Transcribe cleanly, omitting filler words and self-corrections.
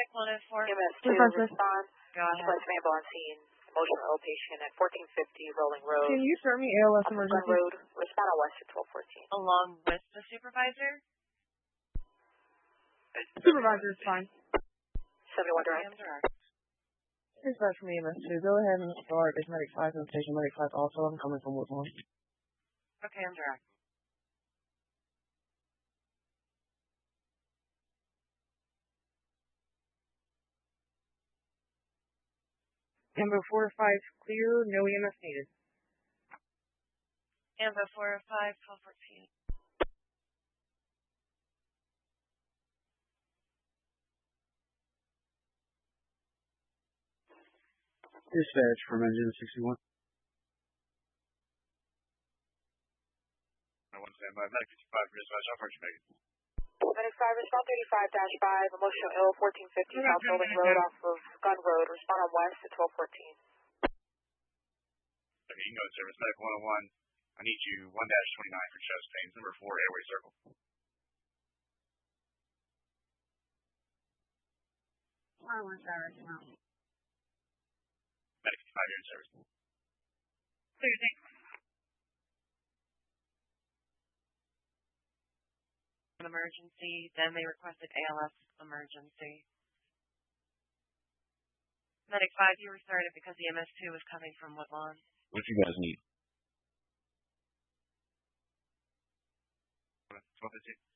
Medic 104. EMS 2, respond. Go ahead. Request ambulance on scene. Emotional ill patient at 1450 Rolling Road. Can you start me ALS emergency? Gun Road. Respond on West at 1214. Along with the supervisor? Supervisor is fine. 71 direct. Dispatch from EMS 2. Go ahead and start. There's Medic 5 in station. Medic 5 also. I'm coming from Woodlawn. Okay, I'm direct. Ambo 4 to 5 clear. No EMS needed. Ambo 405, 1214. Dispatch from engine 61. I want to stand by. Medic 55 for dispatch. How far are you making? Medic 5, respond 35-5. Emotional ill 1450 South Rolling Road off of Gun Road. Respond on West at 1214. Okay, you can go to service. Medic 101. I need you 1-29 for chest pains. Number 4, airway circle. I want that right now. Medic 55, you're in service. Clear, thanks. An emergency, then they requested ALS emergency. Medic 5, you were started because the MS2 was coming from Woodlawn. What do you guys need? 1215.